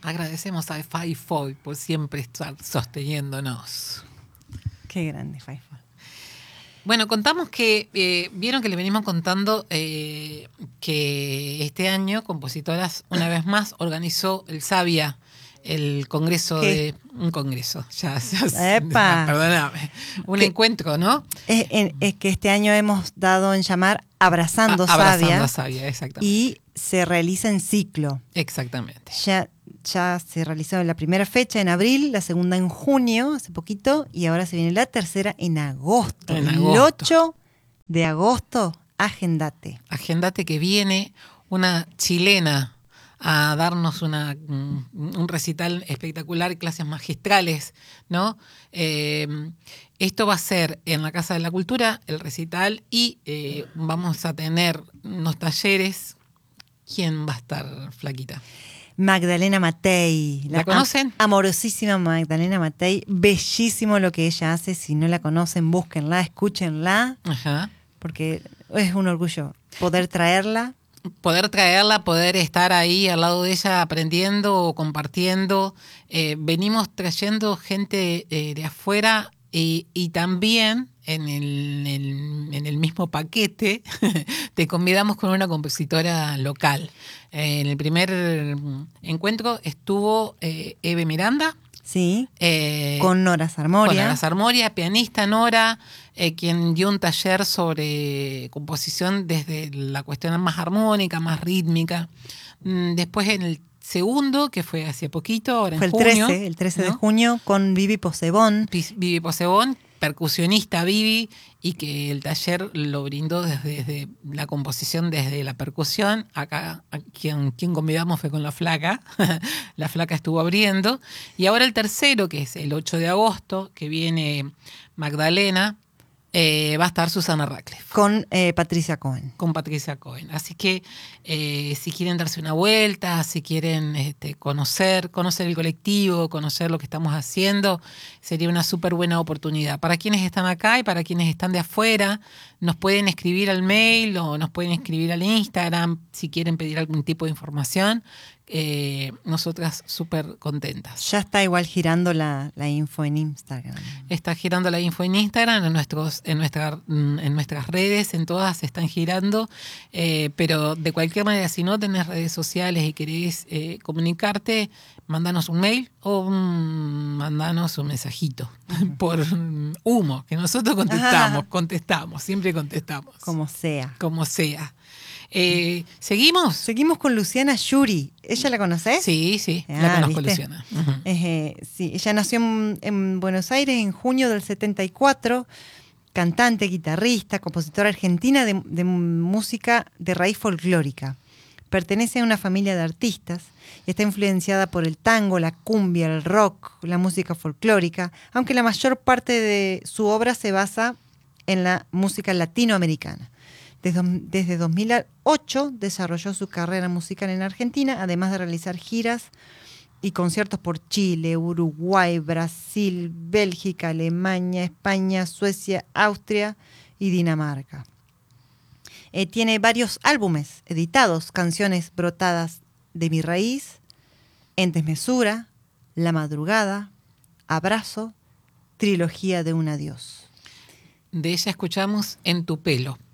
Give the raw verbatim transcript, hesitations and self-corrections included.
agradecemos a Fivefold por siempre estar sosteniéndonos. Qué grande Fivefold. Bueno, contamos que, eh, vieron que le venimos contando eh, que este año Compositoras una vez más organizó el Sabia, el congreso ¿Qué? de... Un congreso, ya, ya ¡Epa! perdóname. Un ¿Qué? encuentro, ¿no? Es, en- es que este año hemos dado en llamar Abrazando, A- abrazando Sabia, a Sabia, exactamente. y se realiza en ciclo. Exactamente. Ya, ya se realizó la primera fecha en abril, la segunda en junio, hace poquito, y ahora se viene la tercera en agosto. En El agosto. ocho de agosto, agendate. Agendate que viene una chilena a darnos una, un recital espectacular, clases magistrales, ¿no? Eh, esto va a ser en la Casa de la Cultura, el recital, y eh, vamos a tener unos talleres. ¿Quién va a estar, Flaquita? Magdalena Matei. ¿La conocen? am- amorosísima Magdalena Matei. Bellísimo lo que ella hace. Si no la conocen, búsquenla, escúchenla, Ajá. porque es un orgullo poder traerla. Poder traerla, poder estar ahí al lado de ella aprendiendo o compartiendo. Eh, venimos trayendo gente eh, de afuera y, y también en el, en, en el mismo paquete te convidamos con una compositora local. Eh, en el primer encuentro estuvo eh, Eve Miranda. Sí, Eh, con Nora Sarmoria. Con Nora Sarmoria, pianista Nora, eh, quien dio un taller sobre composición desde la cuestión más armónica, más rítmica. Mm, Después en el segundo, que fue hace poquito, ahora Fue en el junio. trece, el trece de ¿no? junio, con Vivi Posebón. Pi- Vivi Posebón, percusionista Vivi, y que el taller lo brindó desde, desde la composición, desde la percusión. Acá a quien, quien convidamos fue con la Flaca. La Flaca estuvo abriendo. Y ahora el tercero, que es el ocho de agosto, que viene Magdalena, eh, va a estar Susana Radcliffe. Con eh, Patricia Cohen. Con Patricia Cohen. Así que eh, si quieren darse una vuelta, si quieren este, conocer, conocer el colectivo, conocer lo que estamos haciendo, sería una súper buena oportunidad. Para quienes están acá y para quienes están de afuera, nos pueden escribir al mail o nos pueden escribir al Instagram si quieren pedir algún tipo de información. Eh, nosotras súper contentas. Ya está igual girando la, la info en Instagram. Está girando la info en Instagram, en, nuestros, en, nuestra, en nuestras redes, en todas están girando, eh, pero de cualquier manera, si no tenés redes sociales y querés eh, comunicarte, mándanos un mail o un, mandanos un mensajito uh-huh. por humo, que nosotros contestamos, ah. contestamos, siempre contestamos. Como sea. Como sea. Eh, ¿Seguimos? Seguimos con Luciana Yuri. ¿Ella la conocés? Sí, sí, ah, la conozco, ¿viste? Luciana. Uh-huh. Eh, sí, ella nació en, en Buenos Aires en junio del setenta y cuatro, cantante, guitarrista, compositora argentina de, de música de raíz folclórica. Pertenece a una familia de artistas y está influenciada por el tango, la cumbia, el rock, la música folclórica, aunque la mayor parte de su obra se basa en la música latinoamericana. Desde, desde dos mil ocho desarrolló su carrera musical en Argentina, además de realizar giras y conciertos por Chile, Uruguay, Brasil, Bélgica, Alemania, España, Suecia, Austria y Dinamarca. Eh, tiene varios álbumes editados, canciones brotadas de mi raíz, En desmesura, La madrugada, Abrazo, Trilogía de un adiós. De ella escuchamos En tu pelo.